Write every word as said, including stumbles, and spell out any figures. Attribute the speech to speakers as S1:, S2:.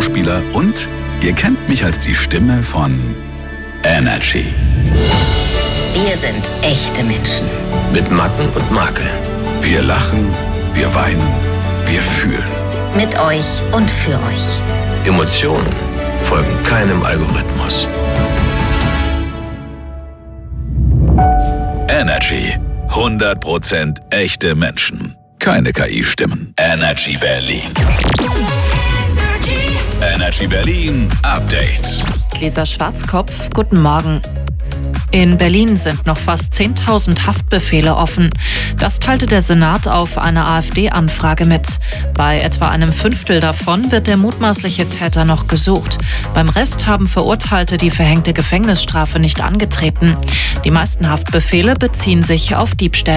S1: Schauspieler und ihr kennt mich als die Stimme von Energy.
S2: Wir sind echte Menschen.
S3: Mit Macken und Makeln.
S1: Wir lachen, wir weinen, wir fühlen.
S2: Mit euch und für euch.
S3: Emotionen folgen keinem Algorithmus.
S1: Energy. hundert Prozent echte Menschen. Keine K I-Stimmen. Energy Berlin. Energy Berlin Update.
S4: Lisa Schwarzkopf, guten Morgen. In Berlin sind noch fast zehntausend Haftbefehle offen. Das teilte der Senat auf einer AfD-Anfrage mit. Bei etwa einem Fünftel davon wird der mutmaßliche Täter noch gesucht. Beim Rest haben Verurteilte die verhängte Gefängnisstrafe nicht angetreten. Die meisten Haftbefehle beziehen sich auf Diebstähle.